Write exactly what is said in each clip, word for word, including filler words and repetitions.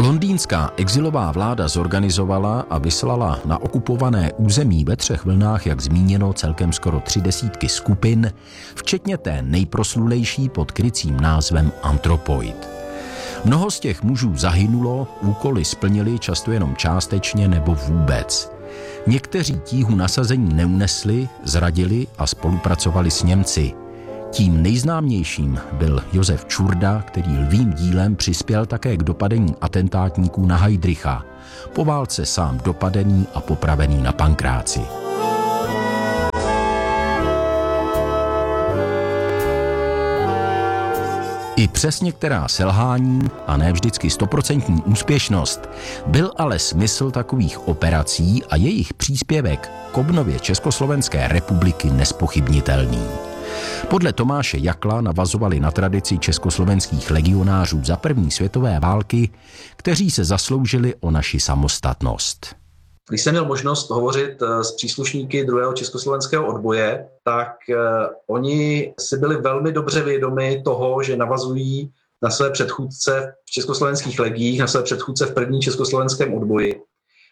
Londýnská exilová vláda zorganizovala a vyslala na okupované území ve třech vlnách, jak zmíněno, celkem skoro tři desítky skupin, včetně té nejproslulejší pod krycím názvem Anthropoid. Mnoho z těch mužů zahynulo, úkoly splnili často jenom částečně nebo vůbec. Někteří tíhu nasazení neunesli, zradili a spolupracovali s Němci. Tím nejznámějším byl Josef Čurda, který lvým dílem přispěl také k dopadení atentátníků na Heydricha. Po válce sám dopadený a popravený na Pankráci. I přes některá selhání a ne vždycky stoprocentní úspěšnost byl ale smysl takových operací a jejich příspěvek k obnově Československé republiky nespochybnitelný. Podle Tomáše Jakla navazovali na tradici československých legionářů za první světové války, kteří se zasloužili o naši samostatnost. Když jsem měl možnost hovořit s příslušníky druhého československého odboje, tak eh, oni si byli velmi dobře vědomi toho, že navazují na své předchůdce v československých legiích, na své předchůdce v první československém odboji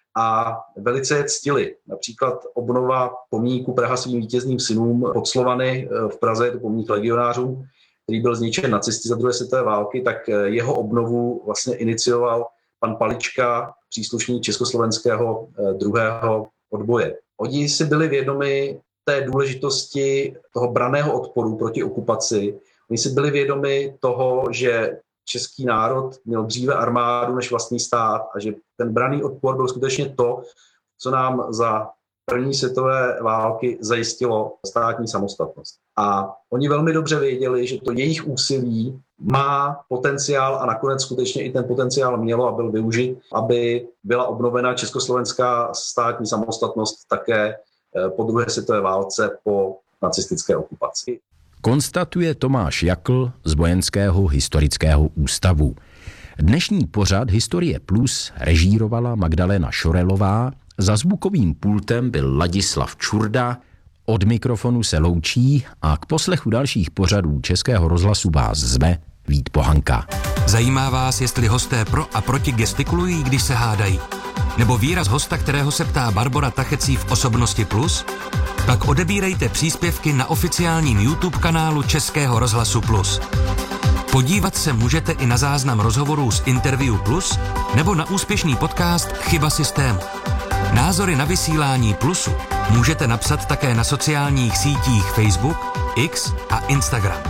a velice je ctili. Například obnova pomníku Praha svým vítězným synům pod Slovany v Praze, je to pomník legionářům, který byl zničen nacisty za druhé světové války, tak jeho obnovu vlastně inicioval pan Palička, příslušník československého druhého odboje. Oni si byli vědomi té důležitosti toho branného odporu proti okupaci. Oni si byli vědomi toho, že český národ měl dříve armádu než vlastní stát a že ten branný odpor byl skutečně to, co nám za první světové války zajistilo státní samostatnost. A oni velmi dobře věděli, že to jejich úsilí má potenciál a nakonec skutečně i ten potenciál mělo a byl využit, aby byla obnovena československá státní samostatnost také po druhé světové válce po nacistické okupaci. Konstatuje Tomáš Jakl z Vojenského historického ústavu. Dnešní pořad Historie Plus režírovala Magdalena Šorelová, za zvukovým pultem byl Ladislav Čurda, od mikrofonu se loučí a k poslechu dalších pořadů Českého rozhlasu vás zve Vít Pohanka. Zajímá vás, jestli hosté pro a proti gestikulují, když se hádají? Nebo výraz hosta, kterého se ptá Barbora Tachecí v Osobnosti Plus? Pak odebírejte příspěvky na oficiálním YouTube kanálu Českého rozhlasu Plus. Podívat se můžete i na záznam rozhovorů z Interview Plus nebo na úspěšný podcast Chyba systému. Názory na vysílání Plusu můžete napsat také na sociálních sítích Facebook, X a Instagram.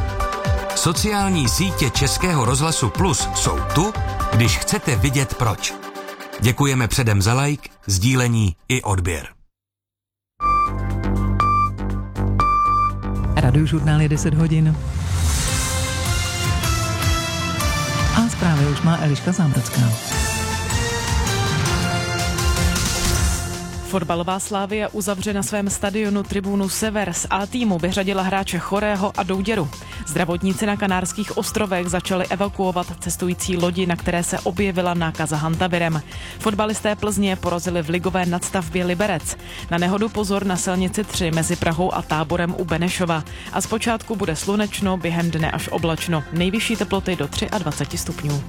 Sociální sítě Českého rozhlasu Plus jsou tu, když chcete vidět proč. Děkujeme předem za like, sdílení i odběr. Radiožurnál je deset hodin. A zprávy už má Eliška Zámbrocká. Fotbalová Slavia uzavře na svém stadionu tribunu Sever. Z A týmu vyřadila hráče Chorého a Douděru. Zdravotníci na Kanárských ostrovech začali evakuovat cestující lodi, na které se objevila nákaza hantavirem. Fotbalisté Plzně porazili v ligové nadstavbě Liberec. Na nehodu pozor na silnici tři mezi Prahou a Táborem u Benešova. A zpočátku bude slunečno, během dne až oblačno. Nejvyšší teploty do dvacet tři stupňů.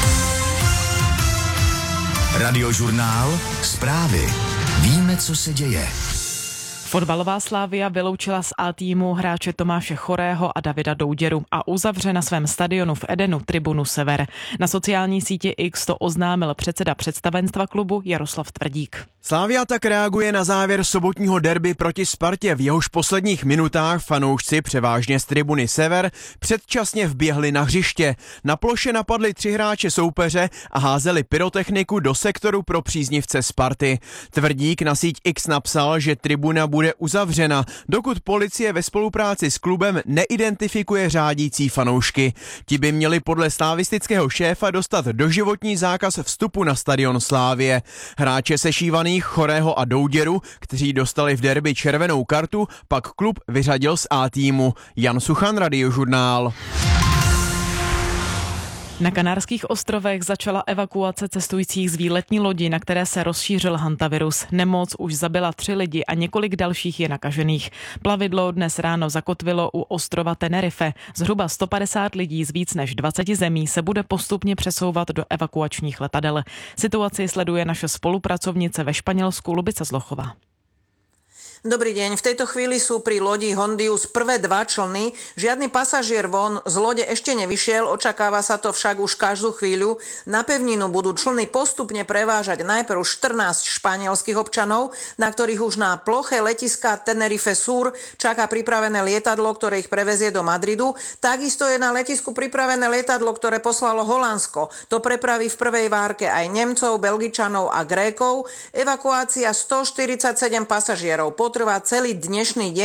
Radiožurnál, zprávy. Víme, co se děje. Fotbalová Slavia vyloučila z A týmu hráče Tomáše Chorého a Davida Douděru a uzavře na svém stadionu v Edenu tribunu Sever. Na sociální síti X to oznámil předseda představenstva klubu Jaroslav Tvrdík. Slavia tak reaguje na závěr sobotního derby proti Spartě, v jehož posledních minutách fanoušci převážně z tribuny Sever předčasně vběhli na hřiště. Na ploše napadli tři hráče soupeře a házeli pyrotechniku do sektoru pro příznivce Sparty. Tvrdík na síť X napsal, že tribuna bude uzavřena, dokud policie ve spolupráci s klubem neidentifikuje řádící fanoušky. Ti by měli podle slavistického šéfa dostat doživotní zákaz vstupu na stadion Slavie. Hráče sešívaných Chorého a Douděru, kteří dostali v derby červenou kartu, pak klub vyřadil z A týmu. Jan Suchan, Radiožurnál. Na Kanárských ostrovech začala evakuace cestujících z výletní lodi, na které se rozšířil hantavirus. Nemoc už zabila tři lidi a několik dalších je nakažených. Plavidlo dnes ráno zakotvilo u ostrova Tenerife. Zhruba sto padesát lidí z víc než dvaceti zemí se bude postupně přesouvat do evakuačních letadel. Situaci sleduje naše spolupracovnice ve Španělsku Lubica Zlochová. Dobrý deň. V tejto chvíli sú pri lodi Hondius prvé dva člny. Žiadny pasažier von z lode ešte nevyšiel, očakáva sa to však už každú chvíľu. Na pevninu budú člny postupne prevážať najprv štrnásť španielskych občanov, na ktorých už na ploche letiska Tenerife Sur čaká pripravené lietadlo, ktoré ich prevezie do Madridu. Takisto je na letisku pripravené lietadlo, ktoré poslalo Holandsko. To prepraví v prvej várke aj Nemcov, Belgičanov a Grékov. Evakuácia stoštyridsaťsedem pasažierov potrvá celý dnešný deň.